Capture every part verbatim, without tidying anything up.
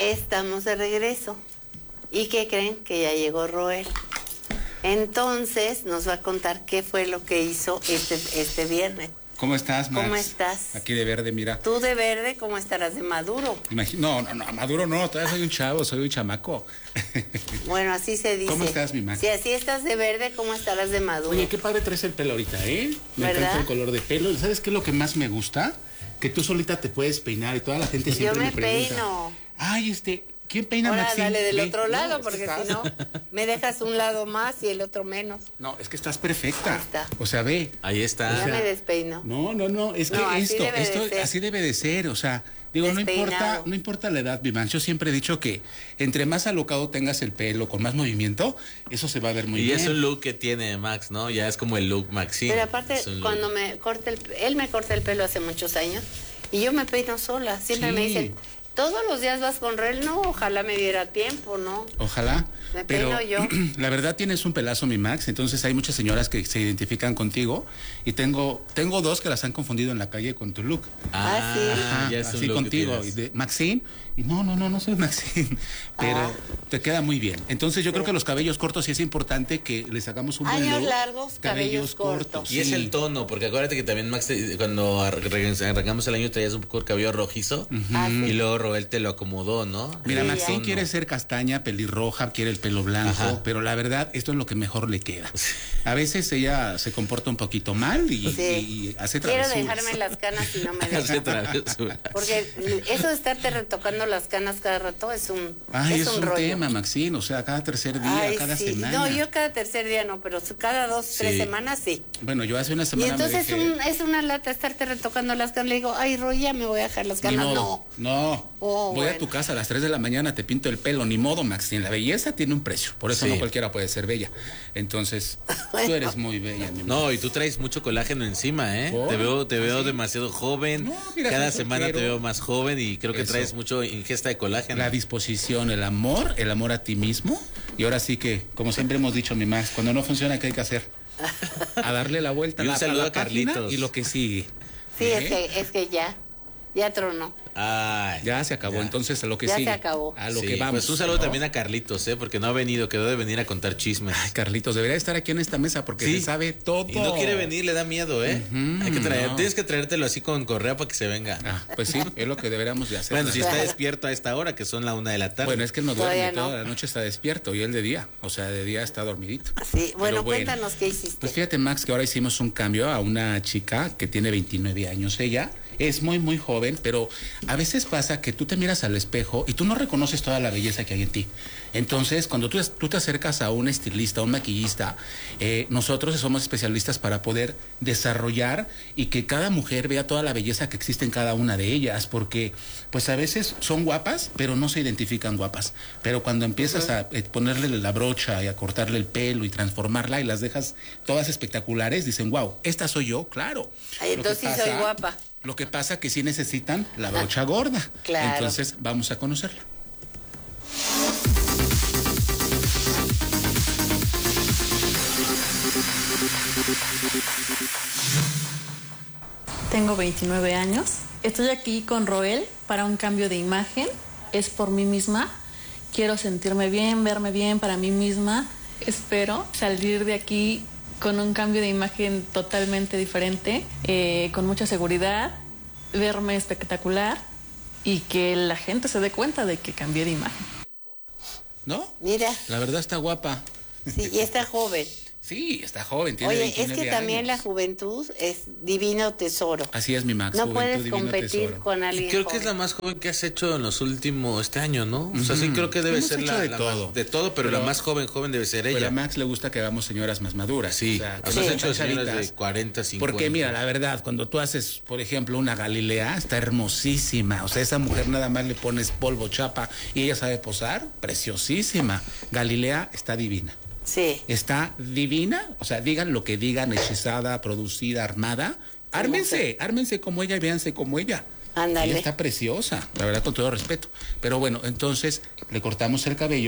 Estamos de regreso. ¿Y qué creen? Que ya llegó Roel. Entonces nos va a contar qué fue lo que hizo este, este viernes. ¿Cómo estás, Max? ¿Cómo estás? Aquí de verde, mira. Tú de verde, ¿cómo estarás de maduro? Imagin- no, no, no, maduro no, todavía soy un chavo, soy un chamaco. Bueno, así se dice. ¿Cómo estás, mi Max? Si así estás de verde, ¿cómo estarás de maduro? Oye, qué padre traes el pelo ahorita, ¿eh? Me ¿verdad? encanta el color de pelo. ¿Sabes qué es lo que más me gusta? Que tú solita te puedes peinar y toda la gente siempre Yo me, me pregunta. peino. Ay, este, ¿quién peina, Ahora Maxine? dale del Ve. otro lado, No, porque estás- si no, me dejas un lado más y el otro menos. No, es que estás perfecta. Ahí está. O sea, ve. Ahí está. Ya sea, me despeino. No, no, no, es que No, así esto, debe de esto ser. así debe de ser, o sea, digo, no importa, Despeinado. no importa la edad, mi man. Yo siempre he dicho que entre más alocado tengas el pelo, con más movimiento, eso se va a ver muy Y bien. es un look que tiene Max, ¿no? Ya es como el look Maxine. Pero aparte, Es un look. cuando me corta el, él me corta el pelo hace muchos años y yo me peino sola. Siempre Sí. me dicen, todos los días vas con Roel. No, ojalá me diera tiempo, ¿no? Ojalá. Me Pero peino yo. la verdad tienes un pelazo, mi Max. Entonces hay muchas señoras que se identifican contigo y tengo tengo dos que las han confundido en la calle con tu look. Ah, sí. Ajá, ya es un así look que contigo. Y tienes. de Maxine. Y no, no, no, no soy Maxine. Pero Ah. te queda muy bien. Entonces yo creo que los cabellos cortos sí es importante que les hagamos un buen Años look. largos, cabellos cortos. Y es sí. el tono, porque acuérdate que también Max, te- cuando arre- arrancamos el año traías un poco el cabello rojizo Ah, sí. y luego Roel te lo acomodó, ¿no? Mira, Sí, Maxine ya. quiere ser castaña, pelirroja, quiere el pelo blanco, Ajá. pero la verdad, esto es lo que mejor le queda. A veces ella se comporta un poquito mal y, Sí. y hace Quiero travesuras. dejarme las canas y no me Hace dejan. travesuras. Porque eso de estarte retocando las canas cada rato es un, Ay, es es un, un rollo. tema, Maxine, o sea, cada tercer día, Ay, cada sí. semana. No, yo cada tercer día no, pero cada dos, tres Sí. semanas sí. Bueno, yo hace una Y semana entonces me dije, un- es una lata estarte retocando las canas. Le digo, ay, Roy, ya me voy a dejar las ni canas. modo, No. no, Oh, voy a bueno. tu casa a las tres de la mañana, te pinto el pelo, ni modo, Maxine, la belleza tiene un precio, por eso Sí. no cualquiera puede ser bella. Entonces, tú eres muy bella, mi No, y tú traes mucho colágeno encima, ¿eh? ¿Por? Te veo, te veo ¿Ah, sí? demasiado joven. No, mira, Cada soy semana te soltero. veo más joven y creo que Eso. traes mucho ingesta de colágeno. La disposición, el amor, el amor a ti mismo. Y ahora sí que, como siempre hemos dicho, mi Max, cuando no funciona, ¿qué hay que hacer? A darle la vuelta Y un la, saludo la a página Carlitos. y lo que sigue. Sí, ¿Eh? es que, es que ya, ya tronó. Ay, Ya se acabó, ya. entonces a lo que Ya se sigue. acabó. A lo Sí, que vamos. Pues un saludo ¿no? también a Carlitos, ¿eh? Porque no ha venido, quedó de venir a contar chismes. Ay, Carlitos, debería estar aquí en esta mesa porque Sí. se sabe todo. Y no quiere venir, le da miedo, ¿eh? Ujú, Hay que traer, no. tienes que traértelo así con correa para que se venga. Ah, pues sí, es lo que deberíamos de hacer. Bueno, si está Claro. despierto a esta hora, que son la una de la tarde. Bueno, es que él no duerme, Todavía no. toda la noche está despierto y él de día, o sea, de día está dormidito. Sí, bueno, Pero cuéntanos qué hiciste. Pues fíjate, Max, que ahora hicimos un cambio a una chica que tiene veintinueve años. Ella es muy, muy joven, pero a veces pasa que tú te miras al espejo y tú no reconoces toda la belleza que hay en ti. Entonces, cuando tú, tú te acercas a un estilista, a un maquillista, eh, nosotros somos especialistas para poder desarrollar y que cada mujer vea toda la belleza que existe en cada una de ellas, porque pues a veces son guapas, pero no se identifican guapas. Pero cuando empiezas a eh, ponerle la brocha y a cortarle el pelo y transformarla y las dejas todas espectaculares, dicen, wow, esta soy yo, claro. Ay, Lo que entonces sí soy guapa. Lo que pasa que sí necesitan la brocha gorda. Claro. Entonces vamos a conocerla. Tengo veintinueve años. Estoy aquí con Roel para un cambio de imagen. Es por mí misma. Quiero sentirme bien, verme bien para mí misma. Espero salir de aquí con un cambio de imagen totalmente diferente, eh, con mucha seguridad, verme espectacular y que la gente se dé cuenta de que cambié de imagen. ¿No? Mira, La verdad está guapa. sí, y está joven. Sí, está joven, tiene Oye, es veintinueve que también la años. juventud es divino tesoro. Así es, mi Max. No juventud, puedes divino competir tesoro. con Y alguien creo que es joven. la más joven que has hecho en los últimos, este año, ¿no? O sea, sí creo que debe Hemos ser hecho la, de la todo. más, de todo, pero, Pero- la más joven, joven debe ser Pero ella. a Max le gusta que hagamos señoras más maduras. Sí, o sea, has que no hecho sean señoras chavitas. de cuarenta, cincuenta. Porque mira, la verdad, cuando tú haces, por ejemplo, una Galilea, está hermosísima. O sea, esa mujer nada más le pones polvo, chapa y ella sabe posar, preciosísima. Galilea está divina. Sí. Está divina, o sea, digan lo que digan, hechizada, producida, armada. Ármense, ármense como ella y véanse como ella. Ándale. Ella está preciosa, la verdad, con todo respeto. Pero bueno, entonces le cortamos el cabello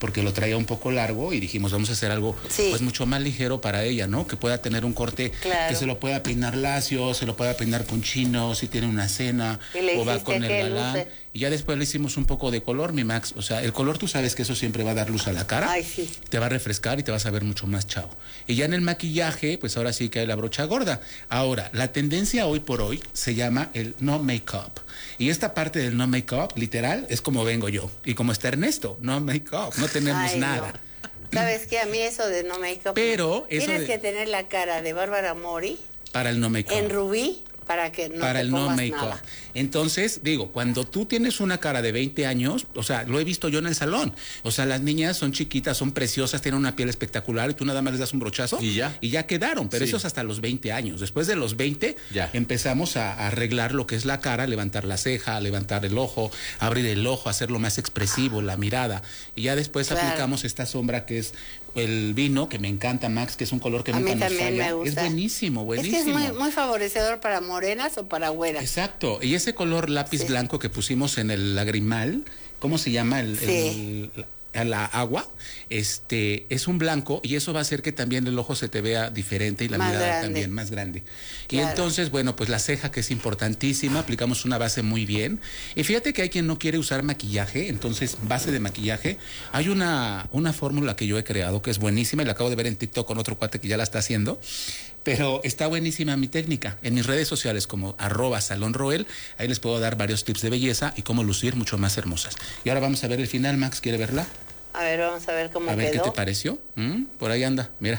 porque lo traía un poco largo y dijimos, vamos a hacer algo Sí. pues mucho más ligero para ella, ¿no? Que pueda tener un corte, Claro. que se lo pueda peinar lacio, se lo pueda peinar con chino, si tiene una cena, Y le o va dijiste con el que galán. luce. Y ya después le hicimos un poco de color, mi Max. O sea, el color tú sabes que eso siempre va a dar luz a la cara. Ay, sí. Te va a refrescar y te vas a ver mucho más chavo. Y ya en el maquillaje, pues ahora sí que hay la brocha gorda. Ahora, la tendencia hoy por hoy se llama el no make-up. Y esta parte del no make-up, literal, es como vengo yo. Y como está Ernesto, no make-up, no tenemos Ay, nada. no. ¿Sabes qué? A mí eso de no make-up. Pero eso Tienes de- que tener la cara de Bárbara Mori Para el no make-up. en rubí para que no para te el no pongas make-up. nada. Entonces, digo, cuando tú tienes una cara de veinte años, o sea, lo he visto yo en el salón. O sea, las niñas son chiquitas, son preciosas, tienen una piel espectacular y tú nada más les das un brochazo Y ya. y ya quedaron. Pero Sí. eso es hasta los veinte años. Después de los veinte, Ya. empezamos a, a arreglar lo que es la cara, levantar la ceja, levantar el ojo, abrir el ojo, hacerlo más expresivo, la mirada. Y ya después Claro. aplicamos esta sombra que es el vino, que me encanta, Max, que es un color que A nunca mí nos también falla. me gusta. Es buenísimo, buenísimo. Es que es muy, muy favorecedor para morenas o para güeras. Exacto, y ese color lápiz Sí. blanco que pusimos en el lagrimal, ¿cómo se llama? El, Sí. el- a la agua, este, es un blanco y eso va a hacer que también el ojo se te vea diferente y la Más mirada grande. también más grande. Y Claro. entonces, bueno, pues la ceja que es importantísima, aplicamos una base muy bien. Y fíjate que hay quien no quiere usar maquillaje, entonces base de maquillaje. Hay una, una fórmula que yo he creado que es buenísima y la acabo de ver en TikTok con otro cuate que ya la está haciendo. Pero está buenísima mi técnica. En mis redes sociales como arroba Salón Roel, ahí les puedo dar varios tips de belleza y cómo lucir mucho más hermosas. Y ahora vamos a ver el final, Max, ¿quiere verla? A ver, vamos a ver cómo A ver quedó. qué te pareció. ¿Mm? Por ahí anda, mira.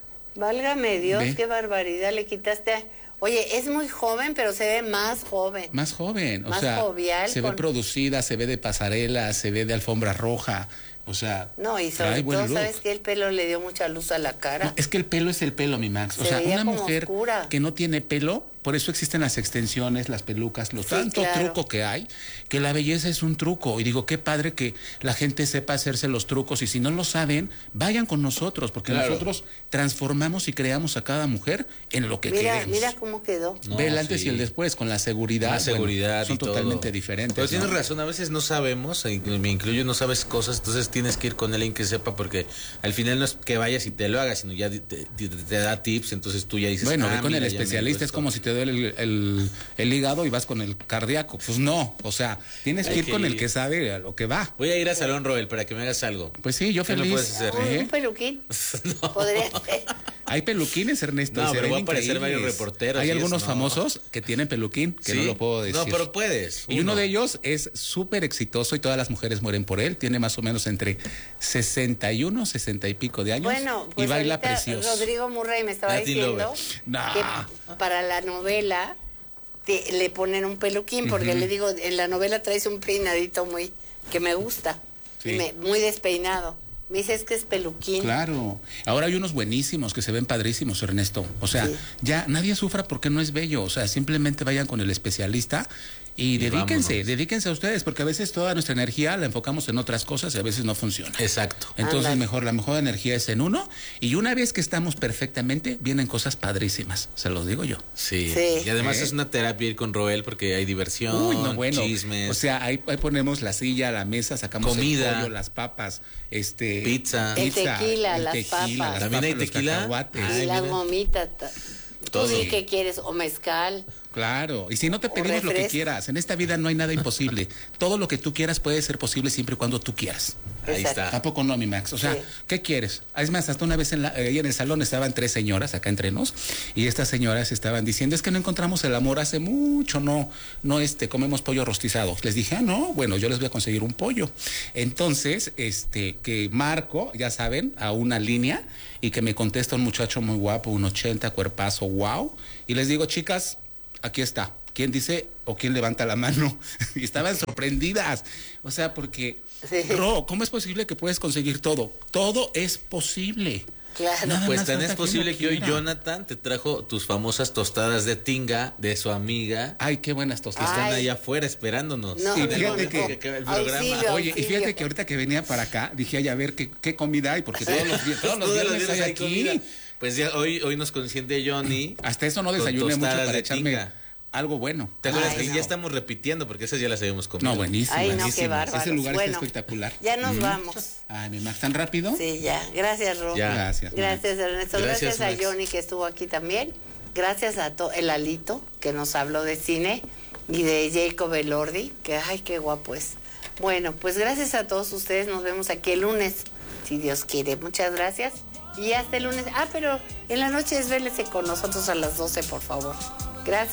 Válgame Dios, Ve. qué barbaridad, le quitaste. a- Oye, es muy joven, pero se ve más joven. Más joven, o Más sea, jovial, se con- ve producida, se ve de pasarela, se ve de alfombra roja, o sea, No, y trae sobre buen todo, look. ¿sabes que el pelo le dio mucha luz a la cara? No, es que el pelo es el pelo, mi Max. O Se sea, veía una como mujer oscura. que no tiene pelo, por eso existen las extensiones, las pelucas, los Sí, tanto claro. truco que hay, que la belleza es un truco. Y digo, qué padre que la gente sepa hacerse los trucos. Y si no lo saben, vayan con nosotros, porque Claro. nosotros transformamos y creamos a cada mujer en lo que Mira, queremos. mira cómo quedó. No, Ve el antes sí. y el después, con la seguridad. La bueno, seguridad son y todo. totalmente diferentes. Pero tienes ¿no? razón, a veces no sabemos, y me incluyo, no sabes cosas, entonces tienes que ir con alguien que sepa, porque al final no es que vayas y te lo hagas, sino ya te, te- te da tips, entonces tú ya dices, Bueno, ah, ve con mira, el ya me especialista, dijo es esto. como si te duele el, el- el hígado y vas con el cardíaco. Pues no, o sea, tienes que Hay ir que con el ir. que sabe a lo que va. Voy a ir a Salón Roel para que me hagas algo. Pues sí, yo ¿Qué me feliz. puedes hacer? Un, ¿Eh? un peluquín. No. Podría ser. Hay peluquines, Ernesto. No, y se pero ven voy a aparecer increíbles. varios reporteros Hay y algunos eso, no. famosos que tienen peluquín, que ¿Sí? no lo puedo decir. No, pero puedes. Y uno de ellos es súper exitoso y todas las mujeres mueren por él. Tiene más o menos entre sesenta y uno, sesenta y pico de años. Bueno, pues y baila ahorita precioso. Rodrigo Murray me estaba Latin diciendo lover. No. que para la novela te- le ponen un peluquín, porque le digo, en la novela traes un peinadito muy que me gusta, Sí. y me- muy despeinado. Me dice, es que es peluquín. Claro. Ahora hay unos buenísimos que se ven padrísimos, Ernesto. O sea, Sí. ya nadie sufra porque no es bello. O sea, simplemente vayan con el especialista y, Y dedíquense, vámonos. dedíquense a ustedes, porque a veces toda nuestra energía la enfocamos en otras cosas y a veces no funciona. Exacto. Entonces, Ándale. mejor, la mejor energía es en uno, y una vez que estamos perfectamente, vienen cosas padrísimas, se los digo yo. Sí. Sí. Y además ¿Eh? es una terapia ir con Roel porque hay diversión, Uy, no, bueno. chismes, O sea, ahí, ahí ponemos la silla, la mesa, sacamos Comida. el pollo, las papas, este Pizza. El tequila, las tequila, papas. las ¿También hay papas, los tequila? cacahuates. Y Ay, las mira. gomitas. ta- Todo. Tú di que quieres, o mezcal. Claro, y si no te O pedimos lo que refresco. quieras, en esta vida no hay nada imposible. Todo lo que tú quieras puede ser posible siempre y cuando tú quieras. Ahí Exacto. está. Tampoco no, mi Max. O sea, Sí. ¿qué quieres? Es más, hasta una vez en, la, ahí en el salón estaban tres señoras acá entre nos, y estas señoras estaban diciendo, es que no encontramos el amor hace mucho, no, no este, comemos pollo rostizado. Les dije, ah, no, bueno, yo les voy a conseguir un pollo. Entonces, este, que marco, ya saben, a una línea, y que me contesta un muchacho muy guapo, un ochenta, cuerpazo, wow, y les digo, chicas, aquí está. ¿Quién dice o quién levanta la mano? Y estaban sorprendidas. O sea, porque, Sí. Ro, ¿cómo es posible que puedes conseguir todo? Todo es posible. Claro. Nada Pues más tan falta es que posible uno que hoy quiera. Jonathan te trajo tus famosas tostadas de tinga de su amiga Ay, qué buenas que tostadas. están Ay. allá afuera esperándonos. No, Y no, fíjate no, que- no. que el programa. Auxilio, Oye, y auxilio. fíjate que ahorita que venía para acá, dije, ay, a ver qué, qué comida hay, porque todos los, vi- todos los Todos viernes hay aquí. comida. Pues ya hoy, hoy nos consiente Johnny. Hasta eso no con desayuné mucho tostadas para de echarme tinga. algo bueno. ¿Te acuerdas Ay, que no. ya estamos repitiendo? Porque esas ya las habíamos comido. No, buenísimo. Ay, no, buenísimo. qué bárbaros. Ese lugar Bueno, está espectacular. Ya nos Mm. vamos. Ay, mi Max, ¿tan rápido? Sí, ya. Gracias, Ro. Ya. Gracias. Max. Gracias, Ernesto. Gracias, Gracias, a Max. Johnny que estuvo aquí también. Gracias a to el Alito que nos habló de cine y de Jacob Elordi, que ay, qué guapo es. Bueno, pues gracias a todos ustedes. Nos vemos aquí el lunes, si Dios quiere. Muchas gracias. Y hasta el lunes. Ah, pero en la noche desvélese con nosotros a las doce, por favor. Gracias.